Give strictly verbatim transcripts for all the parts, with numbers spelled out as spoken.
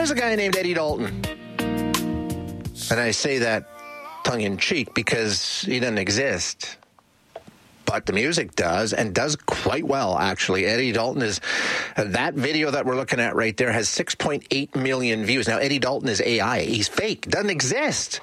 there's a guy named Eddie Dalton. And I say that tongue-in-cheek because he doesn't exist. But the music does, and does quite well, actually. Eddie Dalton is, uh, that video that we're looking at right there has six point eight million views. Now, Eddie Dalton is A I. He's fake, doesn't exist,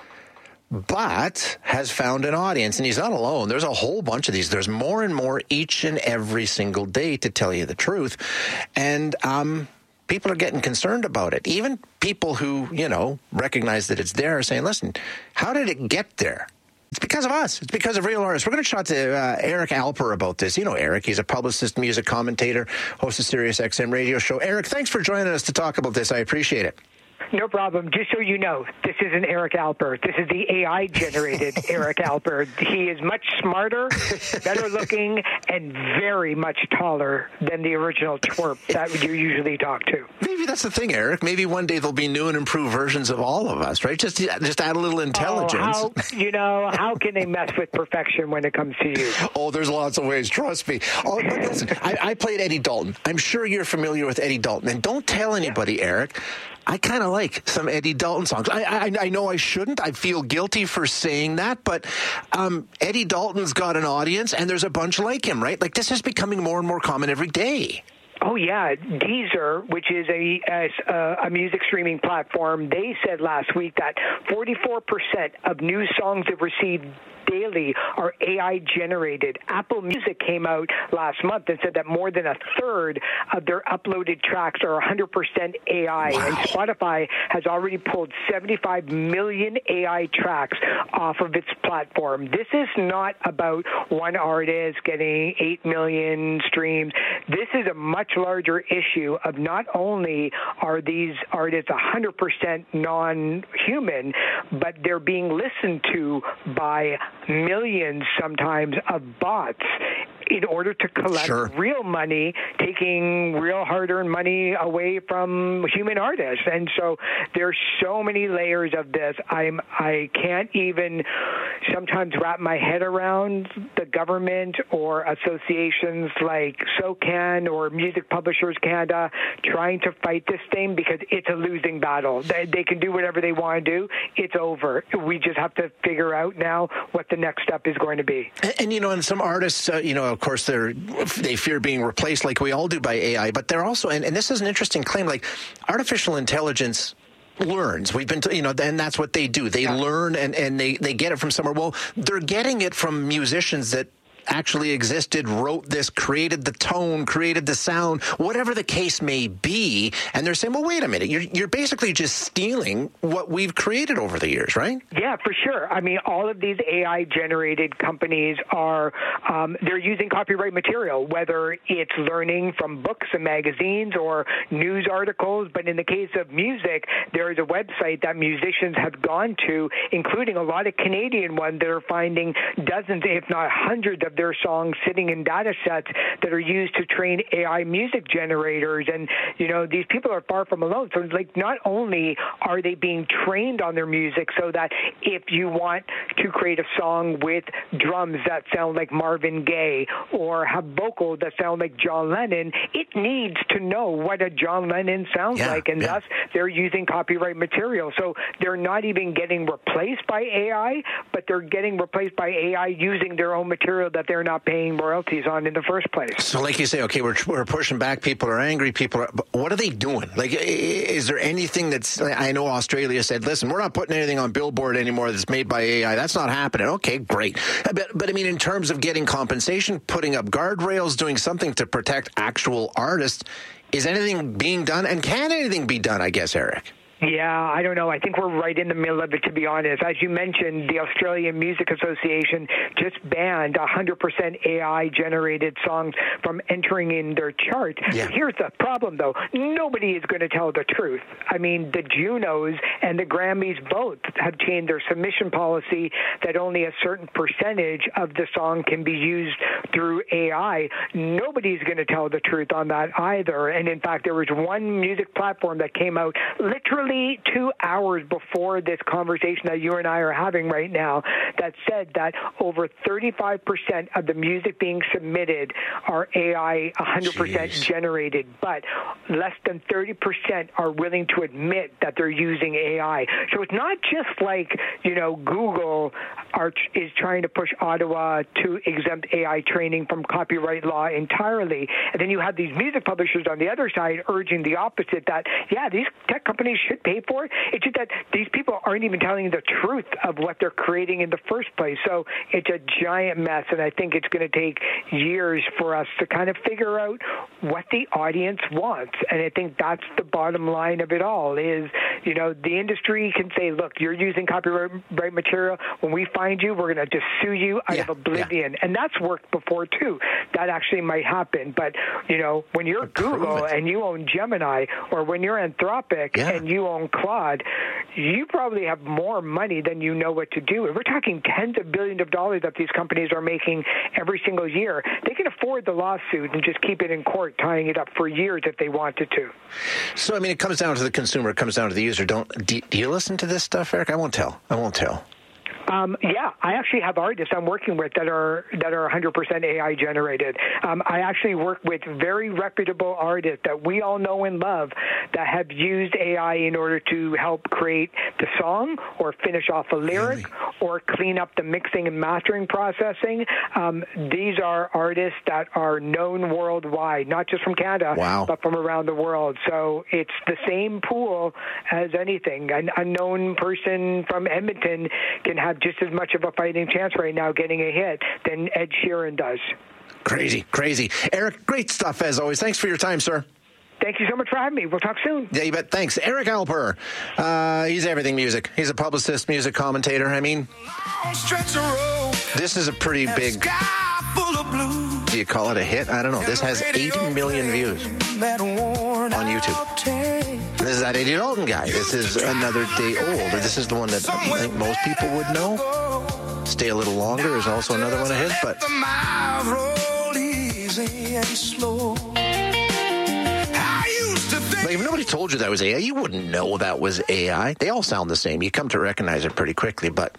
but has found an audience, and he's not alone. There's a whole bunch of these. There's more and more each and every single day, to tell you the truth. And um, people are getting concerned about it. Even people who, you know, recognize that it's there are saying, listen, how did it get there? It's because of us. It's because of real artists. We're going to chat to uh, Eric Alper about this. You know Eric. He's a publicist, music commentator, host of Sirius X M radio show. Eric, thanks for joining us to talk about this. I appreciate it. No problem. Just so you know, this isn't Eric Alper. This is the A I-generated Eric Alper. He is much smarter, better looking, and very much taller than the original twerp that you usually talk to. Maybe that's the thing, Eric. Maybe one day there'll be new and improved versions of all of us, right? Just just add a little intelligence. Oh, how, you know, how can they mess with perfection when it comes to you? Oh, there's lots of ways. Trust me. Oh, but listen, I, I played Eddie Dalton. I'm sure you're familiar with Eddie Dalton. And don't tell anybody, yeah. Eric. I kind of like some Eddie Dalton songs. I, I I know I shouldn't. I feel guilty for saying that, but um, Eddie Dalton's got an audience, and there's a bunch like him, right? Like, this is becoming more and more common every day. Oh, yeah. Deezer, which is a, a, a music streaming platform, they said last week that forty-four percent of new songs they've received daily are A I-generated. Apple Music came out last month and said that more than a third of their uploaded tracks are one hundred percent A I. Wow. And Spotify has already pulled seventy-five million A I tracks off of its platform. This is not about one artist getting eight million streams. This is a much larger issue of not only are these artists one hundred percent non-human, but they're being listened to by millions sometimes of bots in order to collect sure. real money, taking real hard-earned money away from human artists. And so there's so many layers of this. I'm, I can't even sometimes wrap my head around the government or associations like SOCAN or Music Publishers Canada trying to fight this thing, because it's a losing battle. They, they can do whatever they want to do. It's over. We just have to figure out now what the next step is going to be. And, and you know, and some artists, uh, you know, of course, they're they fear being replaced, like we all do, by A I. But they're also, and, and this is an interesting claim, like artificial intelligence learns. We've been, to, you know, and that's what they do. They yeah. learn and, and they, they get it from somewhere. Well, they're getting it from musicians that actually existed, wrote this, created the tone, created the sound, whatever the case may be. And they're saying, well, wait a minute, you're, you're basically just stealing what we've created over the years, right? Yeah, for sure. I mean, all of these A I-generated companies are, um, they're using copyright material, whether it's learning from books and magazines or news articles. But in the case of music, there is a website that musicians have gone to, including a lot of Canadian ones that are finding dozens, if not hundreds, of their songs sitting in data sets that are used to train A I music generators. And, you know, these people are far from alone. So, like, not only are they being trained on their music so that if you want to create a song with drums that sound like Marvin Gaye or have vocals that sound like John Lennon, it needs to know what a John Lennon sounds yeah, like. And yeah. thus, they're using copyright material. So they're not even getting replaced by A I, but they're getting replaced by A I using their own material that they're not paying royalties on in the first place. So like you say, okay, we're, we're pushing back, people are angry, people are, but what are they doing? Like, is there anything that's, I know Australia said, listen, we're not putting anything on Billboard anymore that's made by A I. That's not happening. Okay, great. But, but I mean, in terms of getting compensation, putting up guardrails, doing something to protect actual artists, is anything being done? And can anything be done, I guess, Eric? Yeah, I don't know. I think we're right in the middle of it, to be honest. As you mentioned, the Australian Music Association just banned one hundred percent A I-generated songs from entering in their chart. Yeah. Here's the problem, though. Nobody is going to tell the truth. I mean, the Junos and the Grammys both have changed their submission policy that only a certain percentage of the song can be used through A I. Nobody's going to tell the truth on that either. And, in fact, there was one music platform that came out literally literally two hours before this conversation that you and I are having right now that said that over thirty-five percent of the music being submitted are A I one hundred percent Jeez. Generated, but less than thirty percent are willing to admit that they're using A I. So it's not just like, you know, Google are, is trying to push Ottawa to exempt A I training from copyright law entirely. And then you have these music publishers on the other side urging the opposite, that, yeah, these tech companies should pay for it. It's just that these people aren't even telling the truth of what they're creating in the first place. So it's a giant mess, and I think it's going to take years for us to kind of figure out what the audience wants. And I think that's the bottom line of it all is, you know, the industry can say, look, you're using copyright material. When we find you, we're going to just sue you out yeah, of oblivion. Yeah. And that's worked before, too. That actually might happen. But, you know, when you're Approve Google it. And you own Gemini, or when you're Anthropic yeah. and you own Claude, you probably have more money than you know what to do. We're talking tens of billions of dollars that these companies are making every single year. They can afford the lawsuit and just keep it in court, tying it up for years if they wanted to. So, I mean, it comes down to the consumer. It comes down to the user. Don't do, do you listen to this stuff, Eric? I won't tell. I won't tell. Um, yeah, I actually have artists I'm working with that are that are one hundred percent A I generated. Um, I actually work with very reputable artists that we all know and love that have used A I in order to help create the song or finish off a lyric really? Or clean up the mixing and mastering processing. Um, these are artists that are known worldwide, not just from Canada, wow. but from around the world. So it's the same pool as anything. An unknown person from Edmonton can have just as much of a fighting chance right now getting a hit than Ed Sheeran does. Crazy, crazy. Eric, great stuff as always. Thanks for your time, sir. Thank you so much for having me. We'll talk soon. Yeah, you bet. Thanks. Eric Alper. Uh, he's everything music. He's a publicist, music commentator. I mean, this is a pretty big, do you call it a hit? I don't know. This has eight million views on YouTube. This is that Eddie Dalton guy. This is Another Day Old. This is the one that I think most people would know. Stay a Little Longer is also another one of his, but like, if nobody told you that was A I, you wouldn't know that was A I. They all sound the same. You come to recognize it pretty quickly, but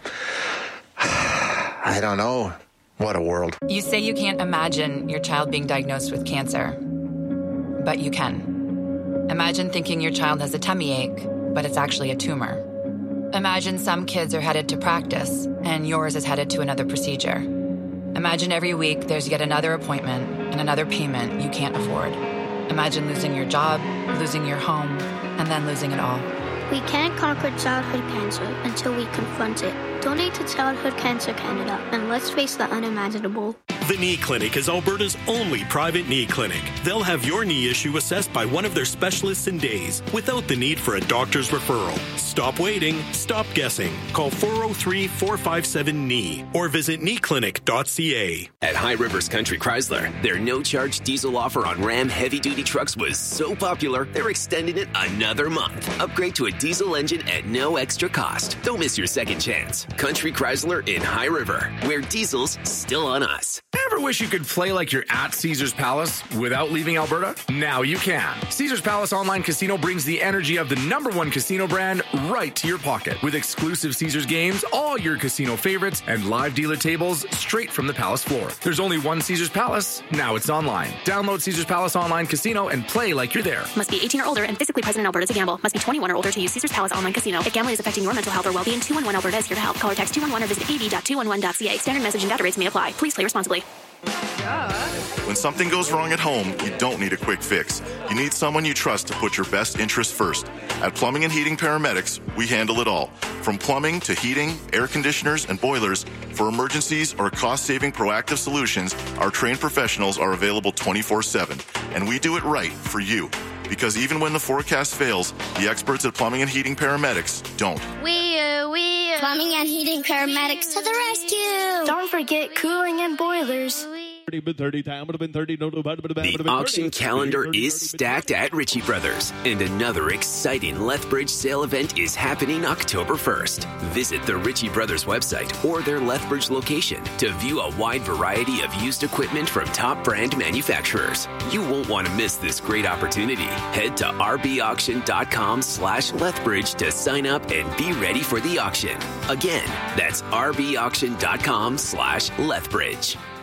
I don't know. What a world. You say you can't imagine your child being diagnosed with cancer, but you can. Imagine thinking your child has a tummy ache, but it's actually a tumor. Imagine some kids are headed to practice, and yours is headed to another procedure. Imagine every week there's yet another appointment and another payment you can't afford. Imagine losing your job, losing your home, and then losing it all. We can't conquer childhood cancer until we confront it. Donate to Childhood Cancer Canada, and let's face the unimaginable. The Knee Clinic is Alberta's only private knee clinic. They'll have your knee issue assessed by one of their specialists in days, without the need for a doctor's referral. Stop waiting. Stop guessing. Call four oh three, four five seven, K N E E or visit knee clinic dot c a. At High Rivers Country Chrysler, their no-charge diesel offer on Ram heavy-duty trucks was so popular, they're extending it another month. Upgrade to a diesel engine at no extra cost. Don't miss your second chance. Country Chrysler in High River, where diesel's still on us. Ever wish you could play like you're at Caesars Palace without leaving Alberta? Now you can. Caesars Palace Online Casino brings the energy of the number one casino brand right to your pocket. With exclusive Caesars games, all your casino favorites, and live dealer tables straight from the Palace floor. There's only one Caesars Palace. Now it's online. Download Caesars Palace Online Casino and play like you're there. Must be eighteen or older and physically present in Alberta to gamble. Must be twenty-one or older to use Caesars Palace Online Casino. If gambling is affecting your mental health or well-being, two one one Alberta is here to help. Call or text two one one or visit a v dot two one one dot c a. Standard message and data rates may apply. Please play responsibly. When something goes wrong at home, you don't need a quick fix. You need someone you trust to put your best interests first. At Plumbing and Heating Paramedics, we handle it all. From plumbing to heating, air conditioners, and boilers, for emergencies or cost-saving proactive solutions, our trained professionals are available twenty-four seven. And we do it right for you. Because even when the forecast fails, the experts at Plumbing and Heating Paramedics don't. We, uh, we, uh, Plumbing and Heating Paramedics to the rescue! Don't forget cooling and boilers. The auction calendar is stacked at Ritchie Brothers, and another exciting Lethbridge sale event is happening October first. Visit the Ritchie Brothers website or their Lethbridge location to view a wide variety of used equipment from top brand manufacturers. You won't want to miss this great opportunity. Head to rbauction.com slash Lethbridge to sign up and be ready for the auction. Again, that's rbauction.com slash Lethbridge.